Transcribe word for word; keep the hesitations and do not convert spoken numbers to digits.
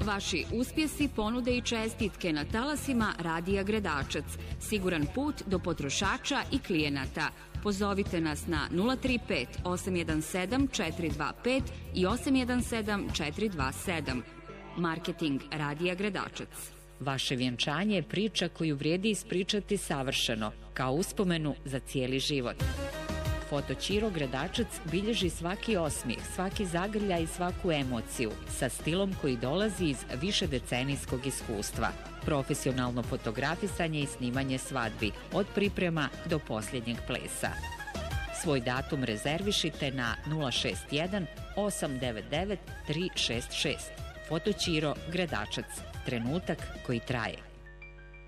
Vaši uspjesi, ponude i čestitke na talasima Radija Gredačac. Siguran put do potrošača i klijenata. Pozovite nas na nula tri pet osam jedan sedam četiri dva pet i osam jedan sedam četiri dva sedam. Marketing Radija Gredačac. Vaše vjenčanje je priča koju vrijedi ispričati savršeno, kao uspomenu za cijeli život. Fotoćiro Gredačac bilježi svaki osmijeh, svaki zagrljaj i svaku emociju, sa stilom koji dolazi iz višedecenijskog iskustva. Profesionalno fotografisanje i snimanje svadbi, od priprema do posljednjeg plesa. Svoj datum rezervišite na nula šest jedan osam devet devet tri šest šest. Fotoćiro Gredačac. Trenutak koji traje.